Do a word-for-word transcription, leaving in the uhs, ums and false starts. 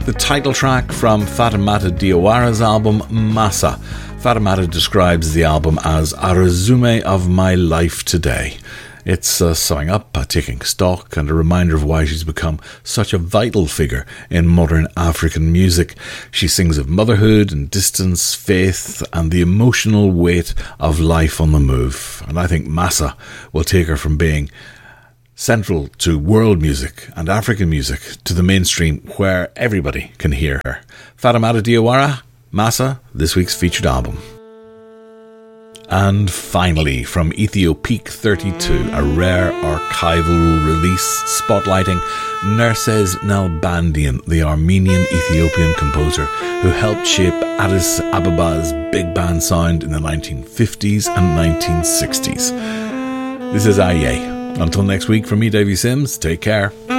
the title track from Fatoumata Diawara's album Massa. Fatoumata describes the album as a resume of my life today. It's a summing up, a taking stock, and a reminder of why she's become such a vital figure in modern African music. She sings of motherhood and distance, faith, and the emotional weight of life on the move. And I think Massa will take her from being central to world music and African music to the mainstream where everybody can hear her. Fatoumata Diawara, Massa, this week's featured album. And finally, from Ethiopique thirty-two, a rare archival release spotlighting Nerses Nalbandian, the Armenian-Ethiopian composer who helped shape Addis Abeba's big band sound in the nineteen fifties and nineteen sixties. This is Aye. Until next week, from me, Davy Sims, take care.